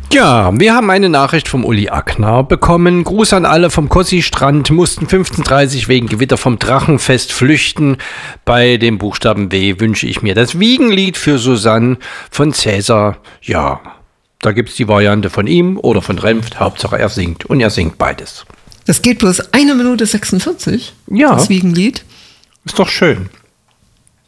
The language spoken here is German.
Ja, wir haben eine Nachricht vom Uli Ackner bekommen. Gruß an alle vom Kossi-Strand, mussten 15:30 wegen Gewitter vom Drachenfest flüchten. Bei dem Buchstaben W wünsche ich mir das Wiegenlied für Susanne von Cäsar. Ja, da gibt's die Variante von ihm oder von Renft. Hauptsache er singt und er singt beides. Das geht bloß 1 Minute 46, ja, das Wiegenlied. Ist doch schön.